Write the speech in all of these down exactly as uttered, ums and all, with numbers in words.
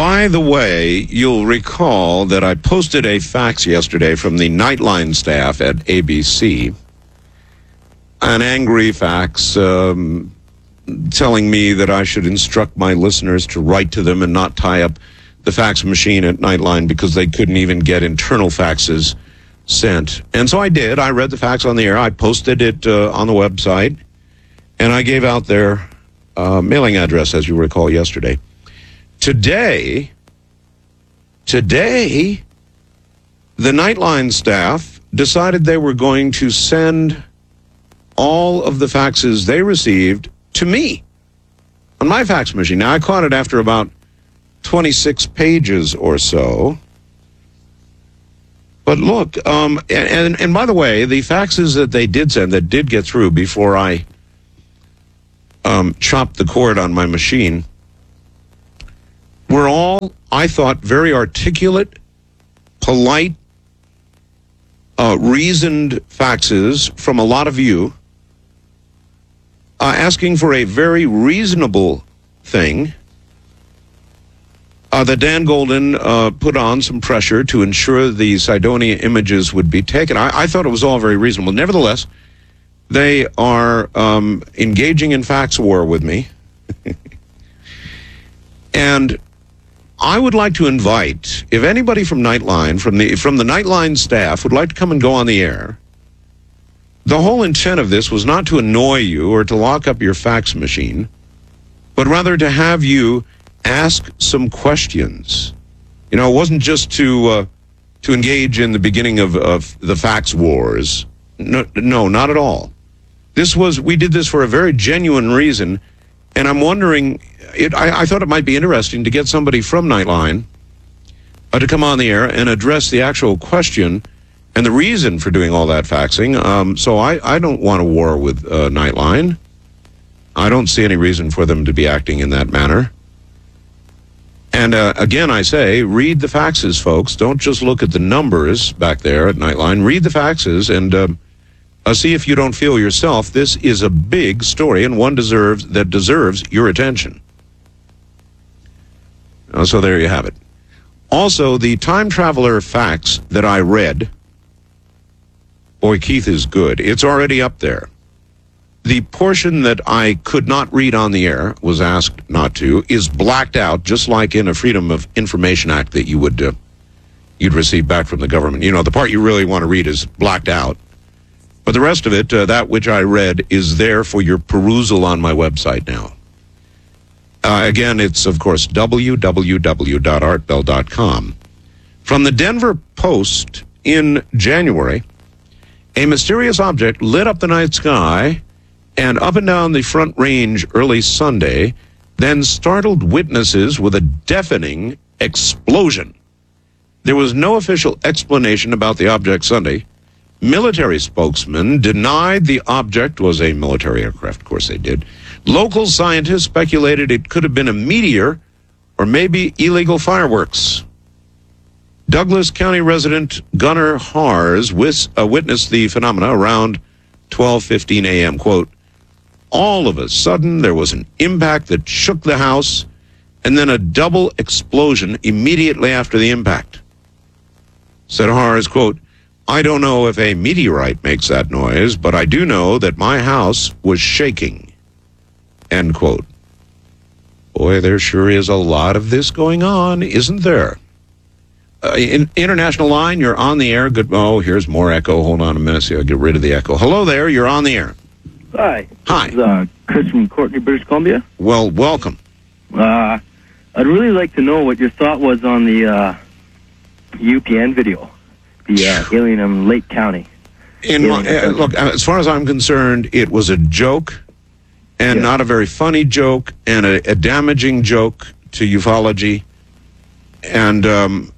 By the way, you'll recall that I posted a fax yesterday from the Nightline staff at A B C. An angry fax um, telling me that I should instruct my listeners to write to them and not tie up the fax machine at Nightline because they couldn't even get internal faxes sent. And so I did. I read the fax on the air. I posted it uh, on the website, and I gave out their uh, mailing address, as you recall, yesterday. Today, today, the Nightline staff decided they were going to send all of the faxes they received to me on my fax machine. Now, I caught it after about twenty-six pages or so. But look, um, and, and, and by the way, the faxes that they did send, that did get through before I um, chopped the cord on my machine, were all, I thought, very articulate, polite, uh, reasoned faxes from a lot of you uh, asking for a very reasonable thing uh, that Dan Golden uh, put on some pressure to ensure the Cydonia images would be taken. I, I thought it was all very reasonable. Nevertheless, they are um, engaging in fax war with me. And I would like to invite, if anybody from Nightline, from the from the Nightline staff, would like to come and go on the air. The whole intent of this was not to annoy you or to lock up your fax machine, but rather to have you ask some questions. You know, it wasn't just to uh, to engage in the beginning of, of the fax wars. No, no, not at all. This was, we did this for a very genuine reason, and I'm wondering, it, I, I thought it might be interesting to get somebody from Nightline uh, to come on the air and address the actual question and the reason for doing all that faxing. Um, so I, I don't want a war with uh, Nightline. I don't see any reason for them to be acting in that manner. And uh, again, I say, read the faxes, folks. Don't just look at the numbers back there at Nightline. Read the faxes and uh, uh, see if you don't feel yourself. This is a big story, and one deserves that deserves your attention. Uh, so there you have it. Also, the time traveler fax that I read, boy, Keith is good. It's already up there. The portion that I could not read on the air, was asked not to, is blacked out, just like in a Freedom of Information Act that you would uh, you'd receive back from the government. You know, the part you really want to read is blacked out. But the rest of it, uh, that which I read, is there for your perusal on my website now. Uh, again, it's, of course, w w w dot art bell dot com. From the Denver Post in January, a mysterious object lit up the night sky and up and down the Front Range early Sunday, then startled witnesses with a deafening explosion. There was no official explanation about the object Sunday. Military spokesmen denied the object was a military aircraft. Of course they did. Local scientists speculated it could have been a meteor or maybe illegal fireworks. Douglas County resident Gunnar Haars wis- uh, witnessed the phenomena around twelve fifteen a.m. Quote, all of a sudden there was an impact that shook the house and then a double explosion immediately after the impact. Said Haars, quote, I don't know if a meteorite makes that noise, but I do know that my house was shaking. End quote. Boy, there sure is a lot of this going on, isn't there? Uh, in, international line, you're on the air. Good. Oh, here's more echo. Hold on a minute. See, I'll get rid of the echo. Hello there. You're on the air. Hi. Hi. This is uh, Chris from Courtney, British Columbia. Well, welcome. Uh, I'd really like to know what your thought was on the uh, U P N video, the uh, alien in Lake County. In my, uh, look, as far as I'm concerned, it was a joke, and yeah. not a very funny joke, and a, a damaging joke to ufology. And um,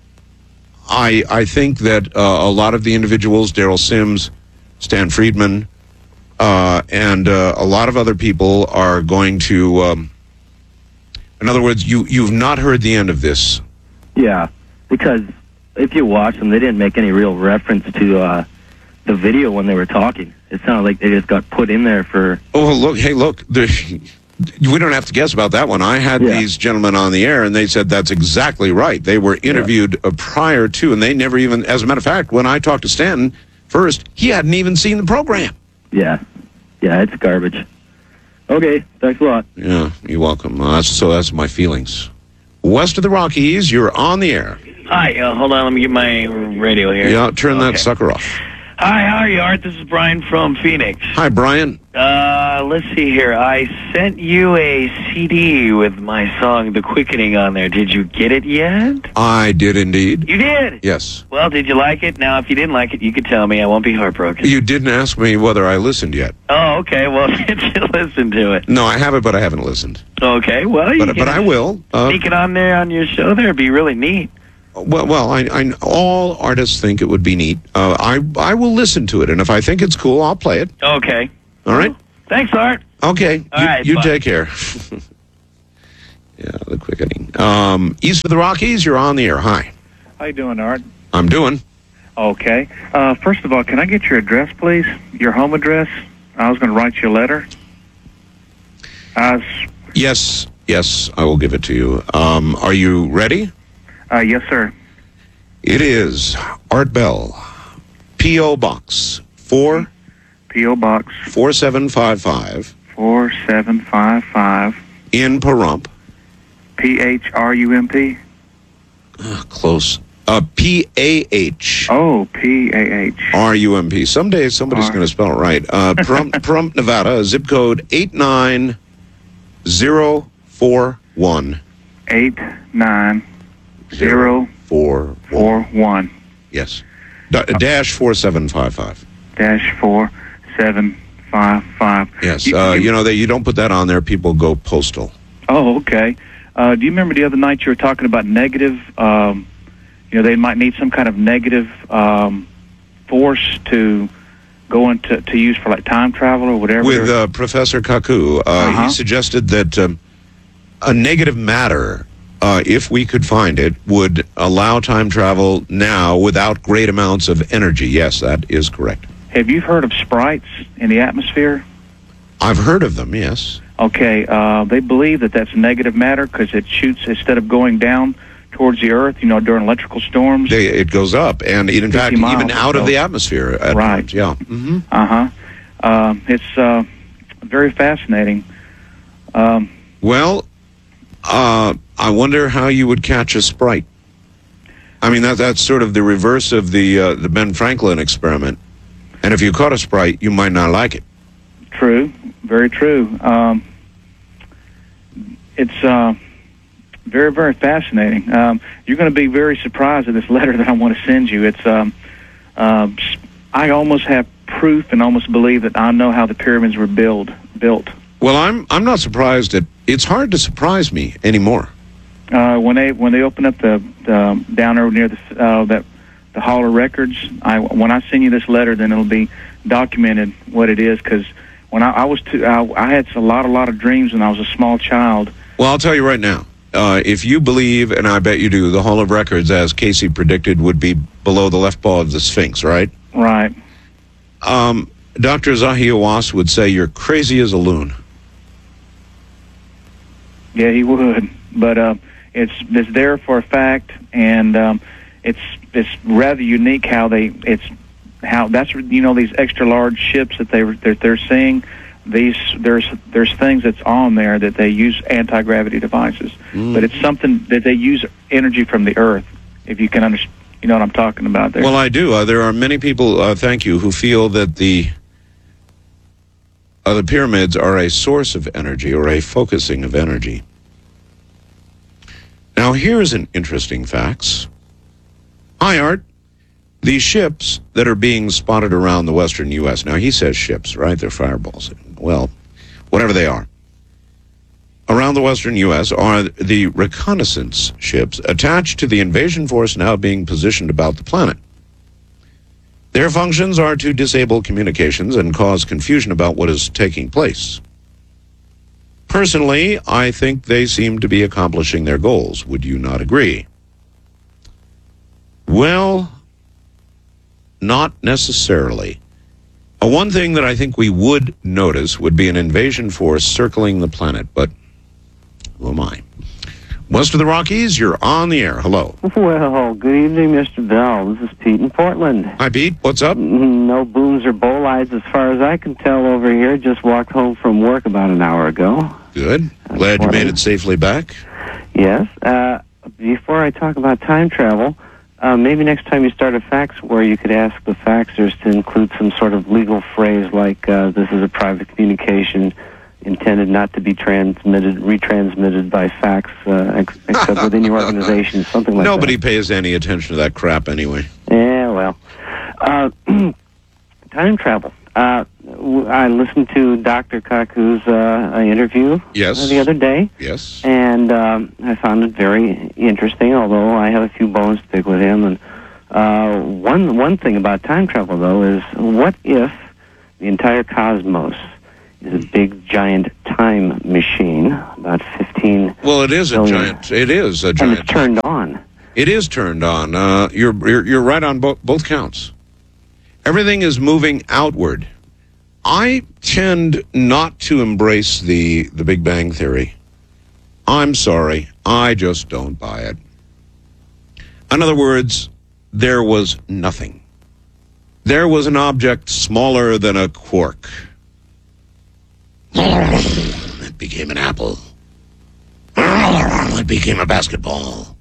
I I think that uh, a lot of the individuals, Daryl Sims, Stan Friedman, uh, and uh, a lot of other people are going to. Um, in other words, you you've not heard the end of this. Yeah, because if you watch them, they didn't make any real reference to uh, the video when they were talking. It sounded like they just got put in there for. Oh, look! Hey, look! We don't have to guess about that one. I had Yeah. these gentlemen on the air, and they said that's exactly right. They were interviewed uh, prior to, and they never even, as a matter of fact, when I talked to Stanton first, he hadn't even seen the program. Yeah. Yeah, it's garbage. Okay, thanks a lot. Yeah, you're welcome. Uh, so that's my feelings. West of the Rockies, you're on the air. Hi, uh, hold on, let me get my radio here. Yeah, turn that Okay. sucker off. Hi, how are you, Art? This is Brian from Phoenix. Hi, Brian. Uh, let's see here. I sent you a C D with my song, The Quickening, on there. Did you get it yet? I did indeed. You did? Yes. Well, did you like it? Now, if you didn't like it, you could tell me. I won't be heartbroken. You didn't ask me whether I listened yet. Oh, okay. Well, did you listen to it? No, I haven't, but I haven't listened. Okay, well, you But can but I will. Uh, sneak it on there on your show there. It'd be really neat. Well, well, I, I, all artists think it would be neat. Uh, I, I will listen to it, and if I think it's cool, I'll play it. Okay. All right. Thanks, Art. Okay. All you right, you bye. take care. Yeah, the quickening. Um, east of the Rockies, you're on the air. Hi. How you doing, Art? I'm doing. Okay. Uh, first of all, can I get your address, please? Your home address? I was going to write you a letter. I was, Yes, yes, I will give it to you. Um, are you ready? uh, yes, sir. It is Art Bell, P O. Box four P O. Box four seven five five four seven five five, in Pahrump. P H R U M P? Uh, close. Uh, P A H Oh, P A H. R U M P. Someday somebody's R. going to spell it right. Uh, Pahrump, Pahrump, Nevada, zip code eight nine zero four one. Eight nine zero Four. four one Yes. Da- dash four seven five five. dash four seven five five. Yes. You- Uh, you- you know that you don't put that on there. People go postal. Oh, okay. Uh, do you remember the other night you were talking about negative? Um, you know, they might need some kind of negative um, force to go into to use for like time travel or whatever. With uh, Professor Kaku, uh, Uh-huh. he suggested that um, a negative matter, uh, if we could find it, would allow time travel now without great amounts of energy. Yes, that is correct. Have you heard of sprites in the atmosphere? I've heard of them. Yes. Okay, uh, they believe that that's negative matter because it shoots instead of going down towards the Earth. You know, during electrical storms. They, it goes up, and in fact, fifty miles even out or of so. the atmosphere. At Right. times, yeah. hmm Uh-huh. Uh, it's uh, very fascinating. Um, Well, uh, I wonder how you would catch a sprite. I mean, that that's sort of the reverse of the uh, the Ben Franklin experiment. And if you caught a sprite, you might not like it. True, very true. Um, it's uh, very, very fascinating. Um, you're going to be very surprised at this letter that I want to send you. It's um, uh, I almost have proof and almost believe that I know how the pyramids were built. Built Well, I'm I'm not surprised at. It's hard to surprise me anymore. uh, when they when they open up the, the down there near the uh, that the Hall of Records. I when I send you this letter, then it'll be documented what it is because. When I, I was too, I, I had a lot, a lot of dreams when I was a small child. Well, I'll tell you right now. Uh, if you believe, and I bet you do, the Hall of Records, as Casey predicted, would be below the left paw of the Sphinx, right? Right. Um, Doctor Zahiawas would say you're crazy as a loon. Yeah, he would. But uh, it's it's there for a fact, and um, it's it's rather unique how they it's how that's you know these extra large ships that they that they're seeing. These there's there's things that's on there that they use anti-gravity devices, Mm. but it's something that they use energy from the Earth. If you can understand, you know what I'm talking about there. Well, I do. Uh, there are many people, uh, thank you, who feel that the uh, the pyramids are a source of energy or a focusing of energy. Now, here's an interesting fact. Hi, Art. These ships that are being spotted around the western U S, now he says ships, right? They're fireballs. Well, whatever they are. Around the western U S are the reconnaissance ships attached to the invasion force now being positioned about the planet. Their functions are to disable communications and cause confusion about what is taking place. Personally, I think they seem to be accomplishing their goals. Would you not agree? Well, not necessarily. Uh, one thing that I think we would notice would be an invasion force circling the planet, but who am I? West of the Rockies, you're on the air. Hello. Well, good evening, Mister Bell. This is Pete in Portland. Hi, Pete. What's up? No booms or bow lights as far as I can tell over here. Just walked home from work about an hour ago. Good. Glad you made it safely back. Yes. Uh, before I talk about time travel, uh, maybe next time you start a fax war, you could ask the faxers to include some sort of legal phrase like, uh, this is a private communication intended not to be transmitted, retransmitted by fax, uh, ex- except within your organization, something like Nobody that. Nobody pays any attention to that crap anyway. Yeah, well. Uh, time travel. Uh, w- I listened to Doctor Kaku's uh, interview Yes. uh, the other day. Yes. And um, I found it very interesting, although I have a few bones to pick with him. And uh, one one thing about time travel, though, is what if the entire cosmos is a big, giant time machine, about fifteen Well, it is a billion, giant. It is a and giant. it's turned on. It is turned on. Uh, you're, you're you're right on bo- both counts. Everything is moving outward. I tend not to embrace the the Big Bang Theory. I'm sorry, I just don't buy it. In other words, there was nothing. There was an object smaller than a quark. It became an apple. It became a basketball.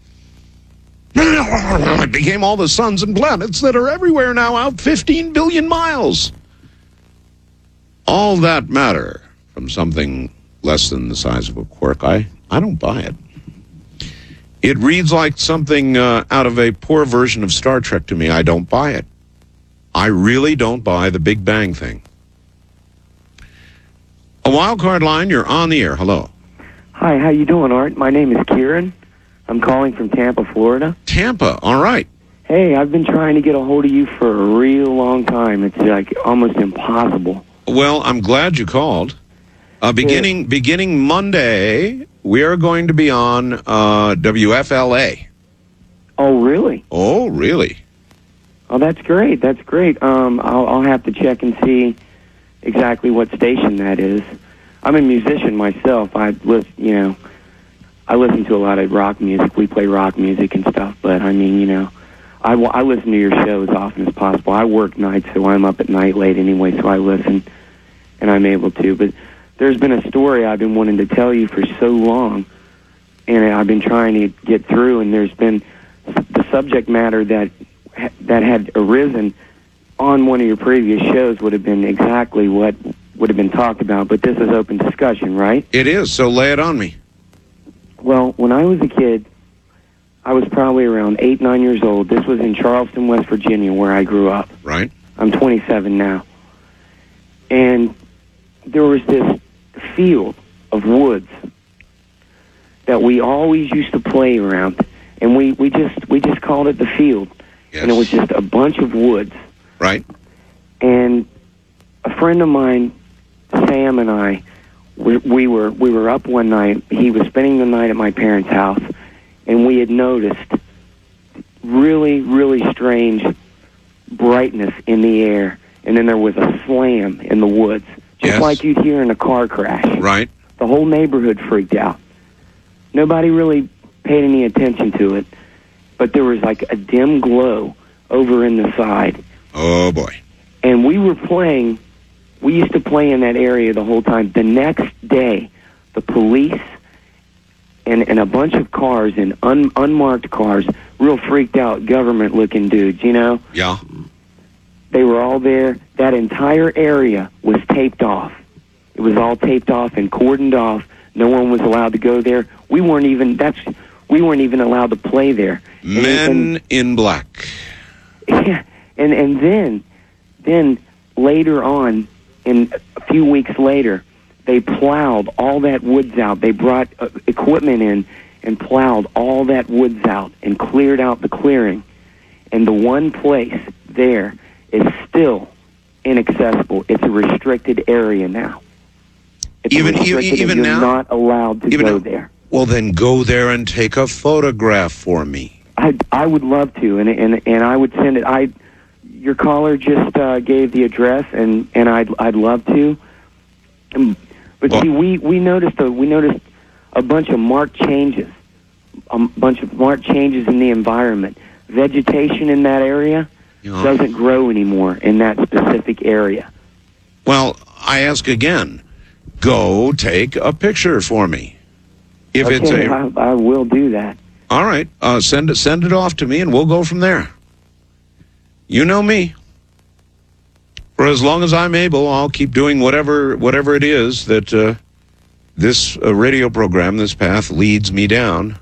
It became all the suns and planets that are everywhere now, out fifteen billion miles. All that matter from something less than the size of a quark. I, I don't buy it. It reads like something uh, out of a poor version of Star Trek to me. I don't buy it. I really don't buy the Big Bang thing. A wild card line, you're on the air. Hello. Hi, how you doing, Art? My name is Kieran. I'm calling from Tampa, Florida. Tampa, all right. Hey, I've been trying to get a hold of you for a real long time. It's like almost impossible. Well, I'm glad you called. Uh, beginning yeah. beginning Monday, we are going to be on uh, W F L A. Oh, really? Oh, really? Oh, that's great. That's great. Um, I'll, I'll have to check and see exactly what station that is. I'm a musician myself. I listen, you know, I listen to a lot of rock music. We play rock music and stuff. But I mean, you know, I, I listen to your show as often as possible. I work nights, so I'm up at night late anyway. So I listen, and I'm able to. But there's been a story I've been wanting to tell you for so long, and I've been trying to get through. And there's been the subject matter that that had arisen on one of your previous shows would have been exactly what would have been talked about, but this is open discussion, right? It is, so lay it on me. Well, when I was a kid, I was probably around eight, nine years old. This was in Charleston, West Virginia, where I grew up. Right. I'm twenty-seven now. And there was this field of woods that we always used to play around, and we, we just we just called it the field. Yes. And it was just a bunch of woods. Right. And a friend of mine, Sam, and I, we, we were we were up one night. He was spending the night at my parents' house, and we had noticed really, really strange brightness in the air. And then there was a slam in the woods, just yes. like you'd hear in a car crash. Right. The whole neighborhood freaked out. Nobody really paid any attention to it, but there was like a dim glow over in the side. Oh, boy. And we were playing, we used to play in that area the whole time. The next day, the police and, and a bunch of cars, and un, unmarked cars, real freaked out government-looking dudes, you know? Yeah. They were all there. That entire area was taped off. It was all taped off and cordoned off. No one was allowed to go there. We weren't even, that's, we weren't even allowed to play there. Men and, and, in black. Yeah, and and then, then later on, in a few weeks later, they plowed all that woods out. They brought uh, equipment in and plowed all that woods out and cleared out the clearing. And the one place there is still inaccessible. It's a restricted area now. It's Even restricted, even and you're now, not allowed to even go now? there. Well, then go there and take a photograph for me. I I would love to, and and and I would send it. I your caller just uh, gave the address, and, and I'd I'd love to. Um, But Well- see, we, we noticed a, we noticed a bunch of marked changes, a bunch of marked changes in the environment. Vegetation in that area Yeah. doesn't grow anymore in that specific area. Well, I ask again, go take a picture for me. If it's Okay, a I, I will do that. all right, uh, send it send it off to me, and we'll go from there. You know me. For as long as I'm able, I'll keep doing whatever whatever it is that uh, this uh, radio program, this path, leads me down.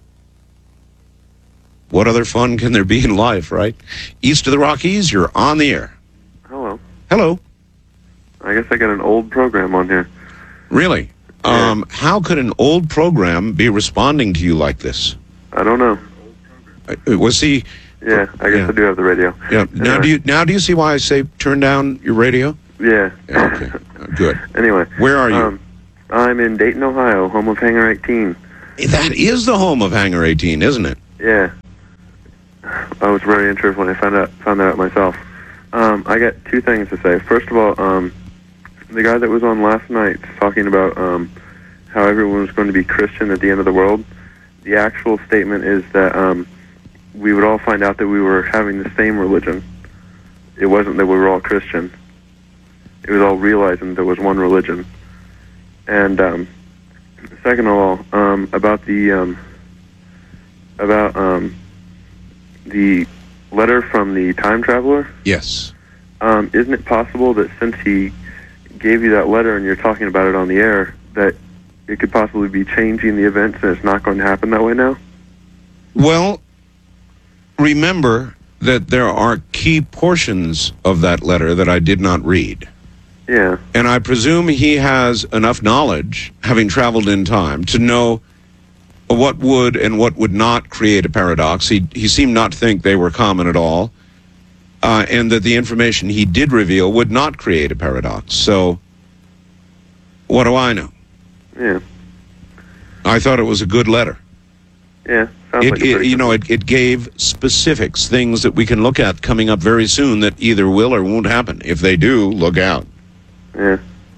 What other fun can there be in life, right? East of the Rockies, you're on the air. Hello. Hello. I guess I got an old program on here. Really? Yeah. Um, how could an old program be responding to you like this? I don't know. Uh, Was he? Yeah, I guess Yeah. I do have the radio. Yeah. Now Anyway. do you now do you see why I say turn down your radio? Yeah. Yeah, okay. Uh, Good. Anyway. Where are you? Um, I'm in Dayton, Ohio, home of Hangar eighteen. That is the home of Hangar eighteen, isn't it? Yeah. I was very interested when I found out found that out myself. Um, I got two things to say. First of all, um, the guy that was on last night talking about um, how everyone was going to be Christian at the end of the world, the actual statement is that um, we would all find out that we were having the same religion. It wasn't that we were all Christian. It was all realizing there was one religion. And um, second of all, um, about the um, about um, the letter from the time traveler. Yes. Um, isn't it possible that since he gave you that letter and you're talking about it on the air, that it could possibly be changing the events and it's not going to happen that way now? Well, remember that there are key portions of that letter that I did not read. Yeah. And I presume he has enough knowledge, having traveled in time, to know what would and what would not create a paradox. He, he seemed not to think they were common at all, uh, and that the information he did reveal would not create a paradox. So, what do I know? Yeah. I thought it was a good letter. Yeah. Sounds It, like a it, pretty you know, good- it, it gave specifics, things that we can look at coming up very soon that either will or won't happen. If they do, look out. Yeah.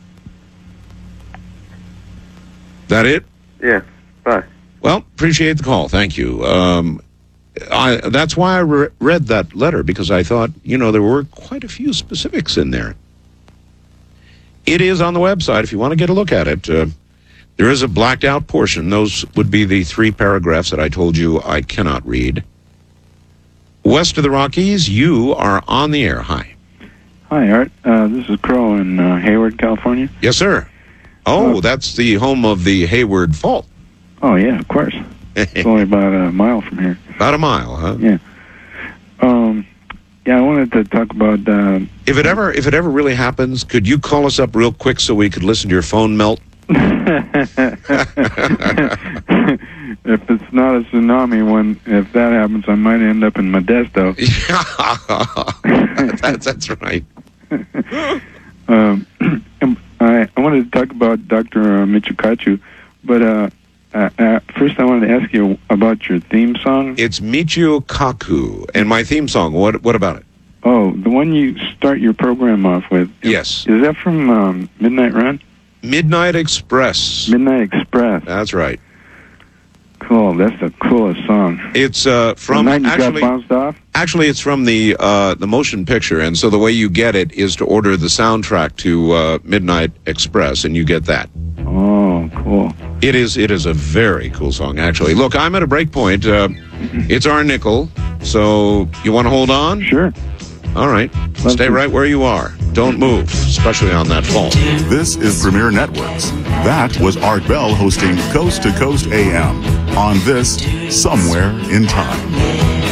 That it? Yeah. Bye. Well, appreciate the call. Thank you. Um, I, that's why I re- read that letter, because I thought, you know, there were quite a few specifics in there. It is on the website if you want to get a look at it. Uh, there is a blacked out portion. Those would be the three paragraphs that I told you I cannot read. West of the Rockies, you are on the air. Hi. Hi, Art. Uh, this is Crow in uh, Hayward, California. Yes, sir. Oh, Uh, that's the home of the Hayward Fault. Oh, yeah, of course. It's only about a mile from here. About a mile, huh? Yeah. Um, yeah, I wanted to talk about... Uh, If it ever, if it ever really happens, could you call us up real quick so we could listen to your phone melt? if it's not a tsunami, when if that happens, I might end up in Modesto. that's, that's right. um, I, I wanted to talk about Doctor Uh, Michikachu, but uh, uh, uh, first I wanted to ask you about your theme song. It's Michio Kaku, and my theme song. What what about it? Oh, the one you start your program off with. Yes. Is that from um, Midnight Run? Midnight Express. Midnight Express. That's right. Cool. That's the coolest song. It's uh, from the night you actually. got bounced off? Actually, it's from the uh, the motion picture, and so the way you get it is to order the soundtrack to uh, Midnight Express, and you get that. Oh, cool. It is it is a very cool song, actually. Look, I'm at a break point. Uh, it's our nickel, so you want to hold on? Sure. All right. Let's Stay do- right where you are. Don't move, especially on that fault. This is Premier Networks. That was Art Bell hosting Coast to Coast A M on this Somewhere in Time.